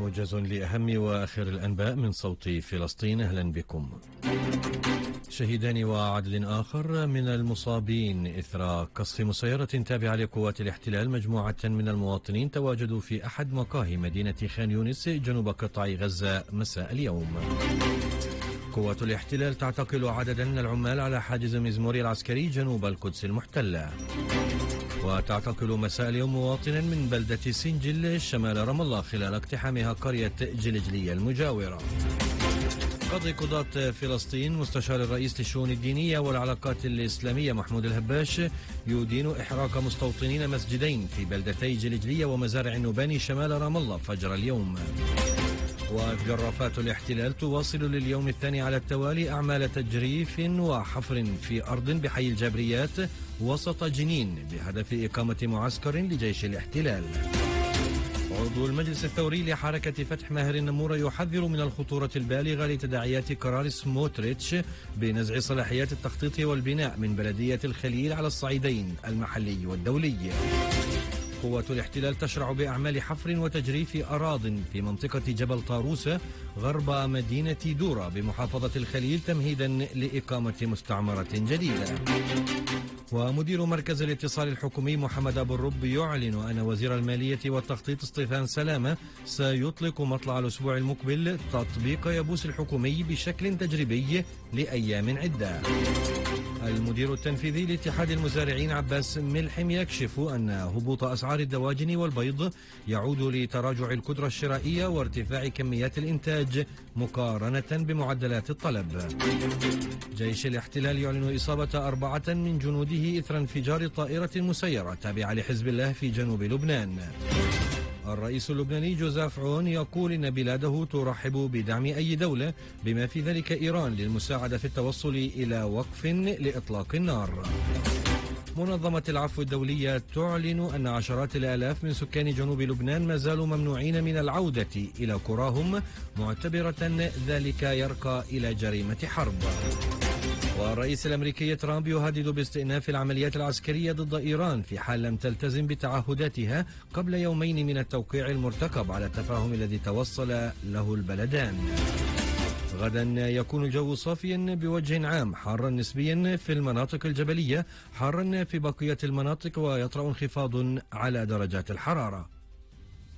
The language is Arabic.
موجز لأهم وآخر الأنباء من صوت فلسطين. أهلا بكم. شهيدان وعدد آخر من المصابين إثر قصف مسيرة تابعة لقوات الاحتلال. مجموعة من المواطنين تواجدوا في أحد مقاهي مدينة خان يونس جنوب قطاع غزة مساء اليوم. قوات الاحتلال تعتقل عددا من العمال على حاجز مزموري العسكري جنوب القدس المحتلة. وتعتقل مساء اليوم مواطنا من بلدة سنجل شمال رام الله خلال اقتحامها قرية جلجلية المجاورة. قاضي قضاة فلسطين مستشار الرئيس للشؤون الدينية والعلاقات الإسلامية محمود الهباش يدين إحراق مستوطنين مسجدين في بلدتي جلجلية ومزارع النوباني شمال رام الله فجر اليوم. وجرافات الاحتلال تواصل لليوم الثاني على التوالي أعمال تجريف وحفر في أرض بحي الجابريات وسط جنين بهدف إقامة معسكر لجيش الاحتلال. عضو المجلس الثوري لحركة فتح ماهر النمورة يحذر من الخطورة البالغة لتداعيات قرار سموتريتش بنزع صلاحيات التخطيط والبناء من بلدية الخليل على الصعيدين المحلي والدولي. قوات الاحتلال تشرع بأعمال حفر وتجريف أراضٍ في منطقة جبل طاروسة غرب مدينة دورة بمحافظة الخليل تمهيدا لإقامة مستعمرة جديدة. ومدير مركز الاتصال الحكومي محمد أبو الرب يعلن أن وزير المالية والتخطيط سطيفان سلامة سيطلق مطلع الأسبوع المقبل تطبيق يبوس الحكومي بشكل تجريبي لأيام عدة. المدير التنفيذي لاتحاد المزارعين عباس ملحم يكشف أن هبوط أسعار الدواجن والبيض يعود لتراجع القدرة الشرائية وارتفاع كميات الإنتاج مقارنة بمعدلات الطلب. جيش الاحتلال يعلن إصابة 4 من جنوده إثر انفجار طائرة مسيرة تابعة لحزب الله في جنوب لبنان. الرئيس اللبناني جوزيف عون يقول إن بلاده ترحب بدعم أي دولة بما في ذلك إيران للمساعدة في التوصل إلى وقف لإطلاق النار. منظمة العفو الدولية تعلن أن عشرات الآلاف من سكان جنوب لبنان ما زالوا ممنوعين من العودة إلى قراهم معتبرة ذلك يرقى إلى جريمة حرب. والرئيس الأمريكي ترامب يهدد باستئناف العمليات العسكرية ضد إيران في حال لم تلتزم بتعهداتها قبل يومين من التوقيع المرتقب على التفاهم الذي توصل له البلدان. غدا يكون الجو صافيا بوجه عام، حارا نسبيا في المناطق الجبلية، حارا في بقية المناطق، ويطرأ انخفاض على درجات الحرارة.